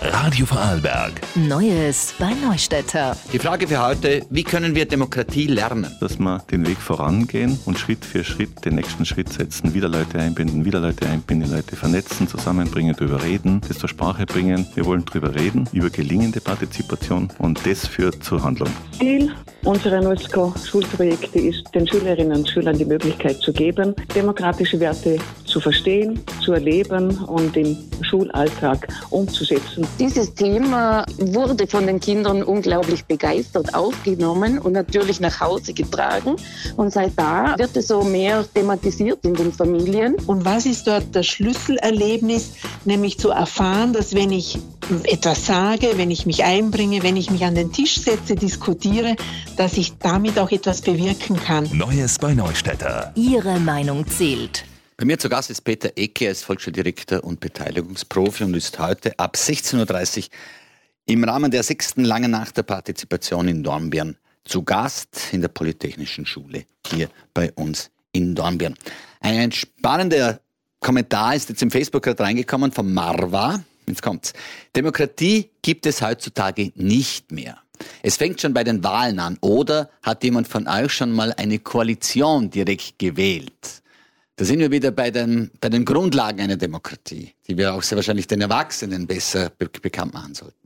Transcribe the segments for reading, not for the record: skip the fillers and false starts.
Radio Vorarlberg. Neues bei Neustädter. Die Frage für heute: Wie können wir Demokratie lernen? Dass wir den Weg vorangehen und Schritt für Schritt den nächsten Schritt setzen, wieder Leute einbinden, Leute vernetzen, zusammenbringen, darüber reden, das zur Sprache bringen. Wir wollen darüber reden, über gelingende Partizipation, und das führt zur Handlung. Ziel unserer NUSCO-Schulprojekte ist, den Schülerinnen und Schülern die Möglichkeit zu geben, demokratische Werte zu verstehen, zu erleben und im Schulalltag umzusetzen. Dieses Thema wurde von den Kindern unglaublich begeistert aufgenommen und natürlich nach Hause getragen. Und seit da wird es so mehr thematisiert in den Familien. Und was ist dort das Schlüsselerlebnis? Nämlich zu erfahren, dass wenn ich etwas sage, wenn ich mich einbringe, wenn ich mich an den Tisch setze, diskutiere, dass ich damit auch etwas bewirken kann. Neues bei Neustädter. Ihre Meinung zählt. Bei mir zu Gast ist Peter Ecke, er ist Volksschuldirektor und Beteiligungsprofi und ist heute ab 16.30 Uhr im Rahmen der 6. Langen Nacht der Partizipation in Dornbirn zu Gast in der Polytechnischen Schule hier bei uns in Dornbirn. Ein spannender Kommentar ist jetzt im Facebook gerade reingekommen von Marwa. Jetzt kommt's. Demokratie gibt es heutzutage nicht mehr. Es fängt schon bei den Wahlen an. Oder hat jemand von euch schon mal eine Koalition direkt gewählt? Da sind wir wieder bei den Grundlagen einer Demokratie, die wir auch sehr wahrscheinlich den Erwachsenen besser bekannt machen sollten.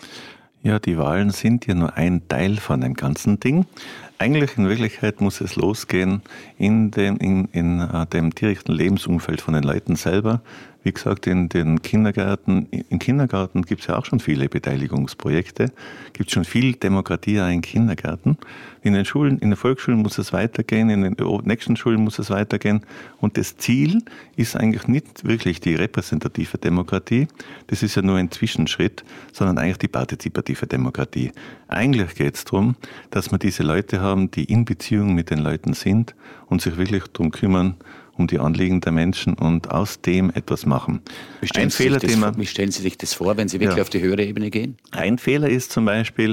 Ja, die Wahlen sind ja nur ein Teil von dem ganzen Ding. Eigentlich in Wirklichkeit muss es losgehen in dem direkten Lebensumfeld von den Leuten selber. Wie gesagt, in den Kindergärten, im Kindergarten gibt es ja auch schon viele Beteiligungsprojekte, gibt schon viel Demokratie auch in Kindergärten. In den Schulen, in den Volksschulen muss es weitergehen, in den nächsten Schulen muss es weitergehen. Und das Ziel ist eigentlich nicht wirklich die repräsentative Demokratie, das ist ja nur ein Zwischenschritt, sondern eigentlich die partizipative Demokratie. Eigentlich geht es darum, dass wir diese Leute haben, die in Beziehung mit den Leuten sind und sich wirklich darum kümmern, um die Anliegen der Menschen und aus dem etwas machen. Wie stellen Sie sich das vor, wenn Sie wirklich auf die höhere Ebene gehen? Ein Fehler ist zum Beispiel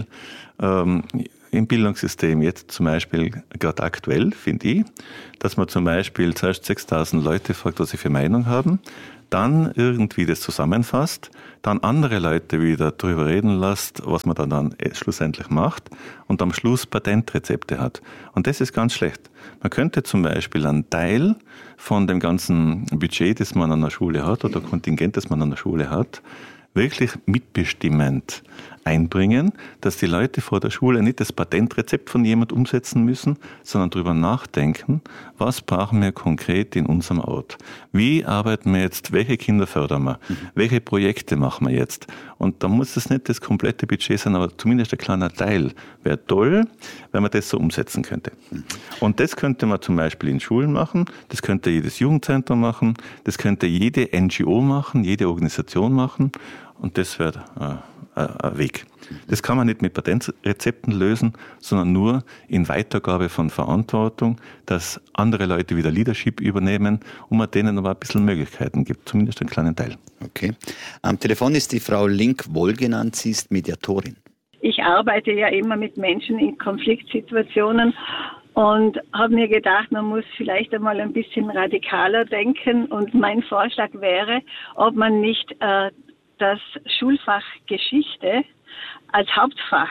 im Bildungssystem jetzt zum Beispiel gerade aktuell, finde ich, dass man zum Beispiel zuerst 6.000 Leute fragt, was sie für Meinung haben, dann irgendwie das zusammenfasst, dann andere Leute wieder darüber reden lässt, was man dann schlussendlich macht und am Schluss Patentrezepte hat. Und das ist ganz schlecht. Man könnte zum Beispiel einen Teil von dem ganzen Budget, das man an der Schule hat oder Kontingent, das man an der Schule hat, wirklich mitbestimmend einbringen, dass die Leute vor der Schule nicht das Patentrezept von jemand umsetzen müssen, sondern darüber nachdenken, was brauchen wir konkret in unserem Ort? Wie arbeiten wir jetzt? Welche Kinder fördern wir? Welche Projekte machen wir jetzt? Und da muss es nicht das komplette Budget sein, aber zumindest ein kleiner Teil. Wäre toll, wenn man das so umsetzen könnte. Und das könnte man zum Beispiel in Schulen machen, das könnte jedes Jugendzentrum machen, das könnte jede NGO machen, jede Organisation machen. Und das wäre ein Weg. Das kann man nicht mit Patentrezepten lösen, sondern nur in Weitergabe von Verantwortung, dass andere Leute wieder Leadership übernehmen und man denen aber ein bisschen Möglichkeiten gibt, zumindest einen kleinen Teil. Okay. Am Telefon ist die Frau Link wohlgenannt, sie ist Mediatorin. Ich arbeite ja immer mit Menschen in Konfliktsituationen und habe mir gedacht, man muss vielleicht einmal ein bisschen radikaler denken, und mein Vorschlag wäre, ob man nicht das Schulfach Geschichte als Hauptfach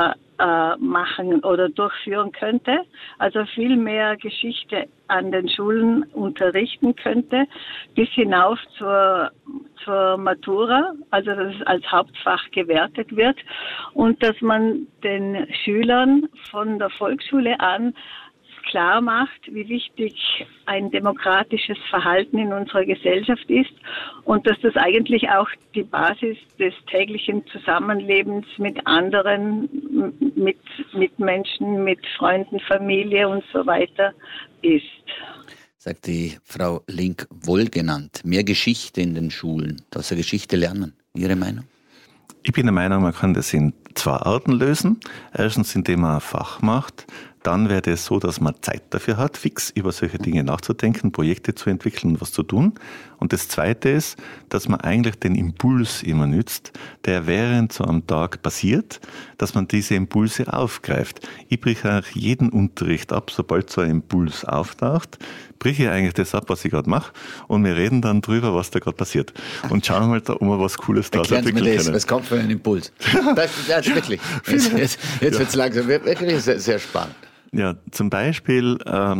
machen oder durchführen könnte, also viel mehr Geschichte an den Schulen unterrichten könnte, bis hinauf zur Matura, also dass es als Hauptfach gewertet wird, und dass man den Schülern von der Volksschule an klar macht, wie wichtig ein demokratisches Verhalten in unserer Gesellschaft ist und dass das eigentlich auch die Basis des täglichen Zusammenlebens mit anderen, mit Menschen, mit Freunden, Familie und so weiter ist. Sagt die Frau Link wohlgenannt. Mehr Geschichte in den Schulen, dass wir Geschichte lernen. Ihre Meinung? Ich bin der Meinung, man kann das in 2 Arten lösen. Erstens, indem man ein Fach macht. Dann wäre es so, dass man Zeit dafür hat, fix über solche Dinge nachzudenken, Projekte zu entwickeln und was zu tun. Und das Zweite ist, dass man eigentlich den Impuls immer nützt, der während so am Tag passiert, dass man diese Impulse aufgreift. Ich breche auch jeden Unterricht ab, sobald so ein Impuls auftaucht, breche ich eigentlich das ab, was ich gerade mache, und wir reden dann drüber, was da gerade passiert. Und schauen mal, ob wir was Cooles daraus entwickeln können. Was kommt für ein Impuls? Das ist wirklich. Jetzt wird es langsam wirklich sehr, sehr spannend. Ja, zum Beispiel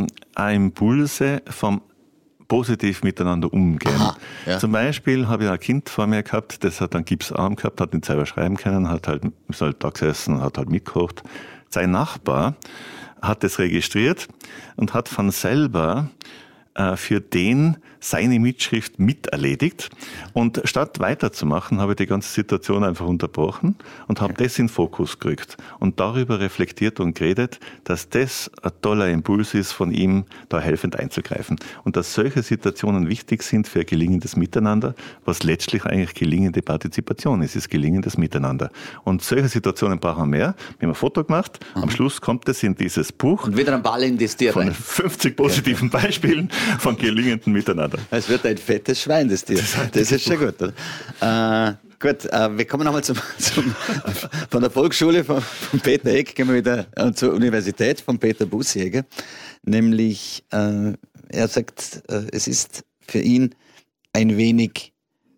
Impulse vom positiv miteinander umgehen. Aha, ja. Zum Beispiel habe ich ein Kind vor mir gehabt, das hat einen Gipsarm gehabt, hat nicht selber schreiben können, ist halt da gesessen, hat halt mitgekocht. Sein Nachbar hat das registriert und hat von selber für den seine Mitschrift miterledigt. Und statt weiterzumachen, habe ich die ganze Situation einfach unterbrochen und habe das in Fokus gerückt und darüber reflektiert und geredet, dass das ein toller Impuls ist von ihm, da helfend einzugreifen. Und dass solche Situationen wichtig sind für ein gelingendes Miteinander, was letztlich eigentlich gelingende Partizipation ist gelingendes Miteinander. Und solche Situationen brauchen wir mehr. Wir haben ein Foto gemacht, am Schluss kommt es in dieses Buch. Und wieder ein Ball in das Tier rein. Von 50 positiven Beispielen von gelingendem Miteinander. Es wird ein fettes Schwein, das Tier. Das ist schon gut. Oder? Gut, wir kommen nochmal von der Volksschule von Peter Eck, gehen wir wieder zur Universität von Peter Bussjäger. Nämlich, er sagt, es ist für ihn ein wenig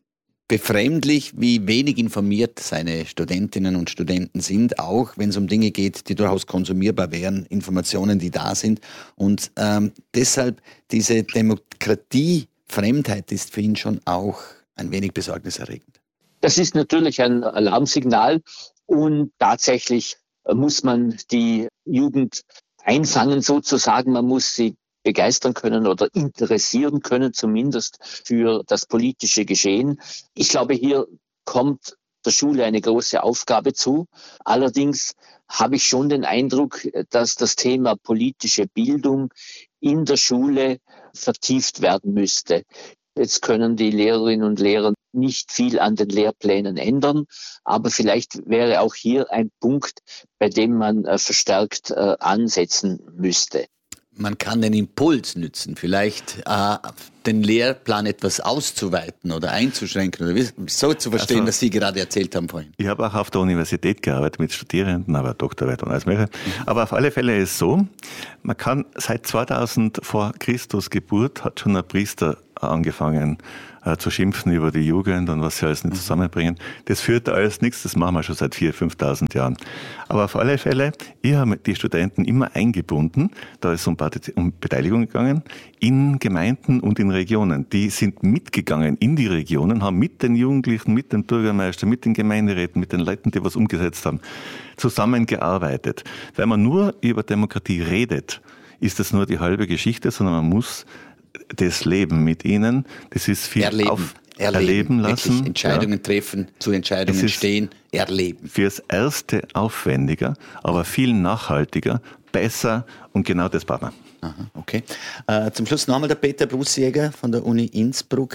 befremdlich, wie wenig informiert seine Studentinnen und Studenten sind, auch wenn es um Dinge geht, die durchaus konsumierbar wären, Informationen, die da sind. Und deshalb diese Demokratiefremdheit ist für ihn schon auch ein wenig besorgniserregend. Das ist natürlich ein Alarmsignal und tatsächlich muss man die Jugend einfangen sozusagen, man muss sie begeistern können oder interessieren können, zumindest für das politische Geschehen. Ich glaube, hier kommt der Schule eine große Aufgabe zu. Allerdings habe ich schon den Eindruck, dass das Thema politische Bildung in der Schule vertieft werden müsste. Jetzt können die Lehrerinnen und Lehrer nicht viel an den Lehrplänen ändern, aber vielleicht wäre auch hier ein Punkt, bei dem man verstärkt ansetzen müsste. Man kann den Impuls nützen, vielleicht den Lehrplan etwas auszuweiten oder einzuschränken oder so zu verstehen, was Sie gerade erzählt haben vorhin. Ich habe auch auf der Universität gearbeitet mit Studierenden, aber Doktorarbeit und alles mögliche. Aber auf alle Fälle ist es so, man kann seit 2000 vor Christus Geburt hat schon ein Priester angefangen zu schimpfen über die Jugend und was sie alles nicht zusammenbringen. Das führt alles nichts, das machen wir schon seit 4.000, 5.000 Jahren. Aber auf alle Fälle, ich habe die Studenten immer eingebunden, da ist es um Beteiligung gegangen, in Gemeinden und in Regionen. Die sind mitgegangen in die Regionen, haben mit den Jugendlichen, mit dem Bürgermeister, mit den Gemeinderäten, mit den Leuten, die was umgesetzt haben, zusammengearbeitet. Wenn man nur über Demokratie redet, ist das nur die halbe Geschichte, sondern man muss das Leben mit ihnen, das ist viel erleben lassen. Wirklich Entscheidungen treffen, zu Entscheidungen stehen, erleben. Fürs Erste aufwendiger, aber viel nachhaltiger, besser und genau das brauchen wir. Aha, okay. Zum Schluss nochmal der Peter Bussjäger von der Uni Innsbruck.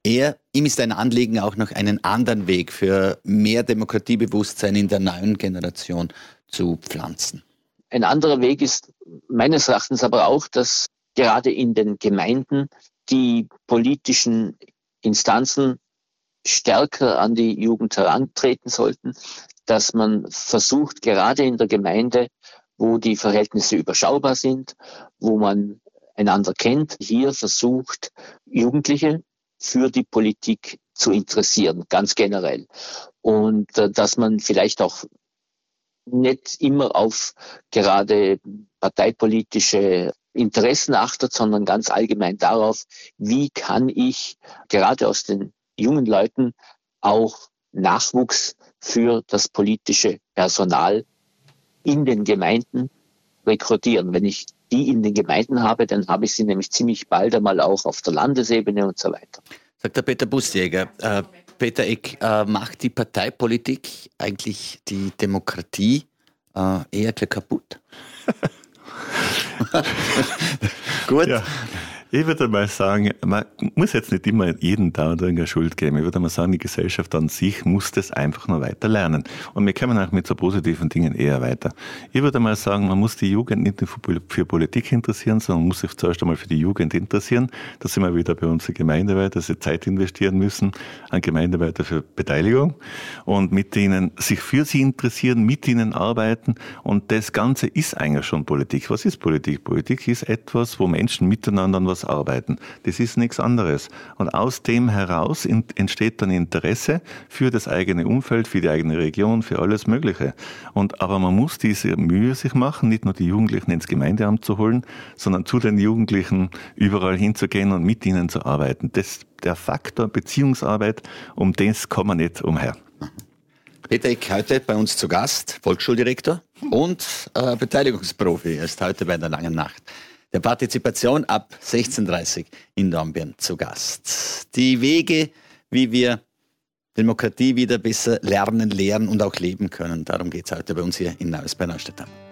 Ihm ist ein Anliegen, auch noch einen anderen Weg für mehr Demokratiebewusstsein in der neuen Generation zu pflanzen. Ein anderer Weg ist meines Erachtens aber auch, dass gerade in den Gemeinden die politischen Instanzen stärker an die Jugend herantreten sollten, dass man versucht, gerade in der Gemeinde, wo die Verhältnisse überschaubar sind, wo man einander kennt, hier versucht, Jugendliche für die Politik zu interessieren, ganz generell. Und dass man vielleicht auch nicht immer auf gerade parteipolitische Interessen achtet, sondern ganz allgemein darauf, wie kann ich gerade aus den jungen Leuten auch Nachwuchs für das politische Personal in den Gemeinden rekrutieren. Wenn ich die in den Gemeinden habe, dann habe ich sie nämlich ziemlich bald einmal auch auf der Landesebene und so weiter. Sagt der Peter Bussjäger. Peter Eck, macht die Parteipolitik eigentlich die Demokratie eher kaputt? Gut. Ich würde mal sagen, man muss jetzt nicht immer jeden dauernd irgendeine Schuld geben. Ich würde mal sagen, die Gesellschaft an sich muss das einfach noch weiter lernen. Und wir kommen auch mit so positiven Dingen eher weiter. Ich würde mal sagen, man muss die Jugend nicht nur für Politik interessieren, sondern man muss sich zuerst einmal für die Jugend interessieren. Da sind wir wieder bei uns Gemeindeweit, dass sie Zeit investieren müssen an Gemeindeweiter für Beteiligung und mit ihnen sich für sie interessieren, mit ihnen arbeiten. Und das Ganze ist eigentlich schon Politik. Was ist Politik? Politik ist etwas, wo Menschen miteinander an was arbeiten. Das ist nichts anderes. Und aus dem heraus entsteht dann Interesse für das eigene Umfeld, für die eigene Region, für alles Mögliche. Aber man muss diese Mühe sich machen, nicht nur die Jugendlichen ins Gemeindeamt zu holen, sondern zu den Jugendlichen überall hinzugehen und mit ihnen zu arbeiten. Der Faktor Beziehungsarbeit, um das kommen wir nicht umher. Peter Eck heute bei uns zu Gast, Volksschuldirektor und Beteiligungsprofi. Er ist heute bei der Langen Nacht der Partizipation ab 16:30 in Dornbirn zu Gast. Die Wege, wie wir Demokratie wieder besser lernen, lehren und auch leben können. Darum geht es heute bei uns hier in Neues bei Neustädter.